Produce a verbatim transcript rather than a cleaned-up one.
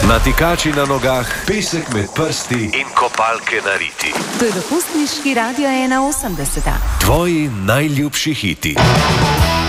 Natikači na nogah, pesek med prsti in kopalke na riti. To je dopustniški Radio ena osemdeset. Tvoji najljubši hiti.